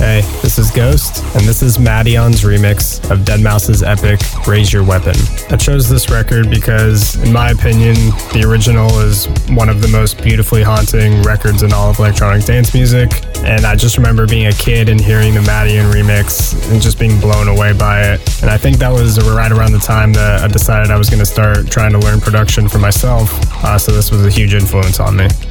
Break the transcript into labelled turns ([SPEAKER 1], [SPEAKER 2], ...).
[SPEAKER 1] Hey, this is Ghost, and this is Madion's remix of Deadmau5's epic Raise Your Weapon. I chose this record because, in my opinion, the original is one of the most beautifully haunting records in all of electronic dance music, and I just remember being a kid and hearing the Madion remix and just being blown away by it. And I think that was right around the time that I decided I was going to start trying to learn production for myself, so this was a huge influence on me.